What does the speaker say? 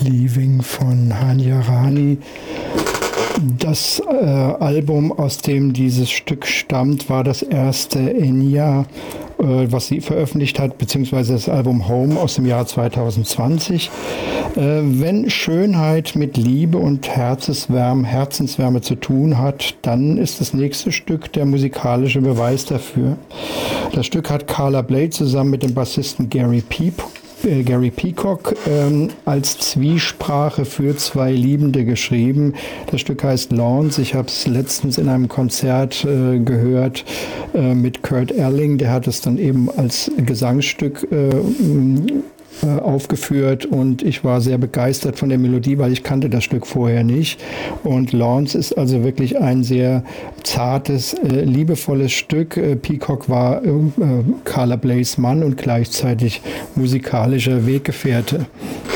Leaving von Hanya Rani. Das Album, aus dem dieses Stück stammt, war das erste Enya, was sie veröffentlicht hat, beziehungsweise das Album Home aus dem Jahr 2020. Wenn Schönheit mit Liebe und Herzenswärme zu tun hat, dann ist das nächste Stück der musikalische Beweis dafür. Das Stück hat Carla Bley zusammen mit dem Bassisten Gary Peacock als Zwiesprache für zwei Liebende geschrieben. Das Stück heißt Lawns. Ich habe es letztens in einem Konzert gehört mit Kurt Erling. Der hat es dann eben als Gesangsstück aufgeführt und ich war sehr begeistert von der Melodie, weil ich kannte das Stück vorher nicht. Und Lawns ist also wirklich ein sehr zartes, liebevolles Stück. Peacock war Carla Bleys Mann und gleichzeitig musikalischer Weggefährte.